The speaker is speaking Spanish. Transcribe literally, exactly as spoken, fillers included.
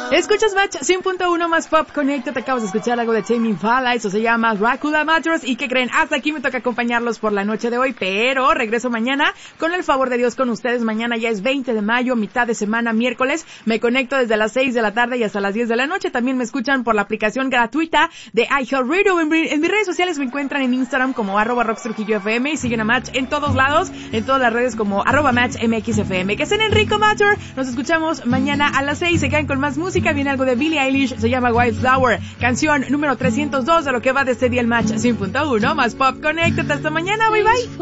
Escuchas Match cien punto uno más Pop Connected. Acabas de escuchar algo de Tame Impala. Eso se llama Dracula Matters. ¿Y qué creen? Hasta aquí me toca acompañarlos por la noche de hoy, pero regreso mañana con el favor de Dios con ustedes. Mañana ya es veinte de mayo, mitad de semana, miércoles. Me conecto desde las seis de la tarde y hasta las diez de la noche. También me escuchan por la aplicación gratuita de iHeartRadio. En, en mis redes sociales me encuentran en Instagram como arroba rockstrujillofm y siguen a Match en todos lados, en todas las redes como arroba Match M X F M. Que estén en Rico Matter. Nos escuchamos mañana a las seis. Se quedan con más música. Viene algo de Billie Eilish, se llama Wildflower, canción número trescientos dos de lo que va de este día el Match cien punto uno más Pop Connected. Hasta mañana, bye bye.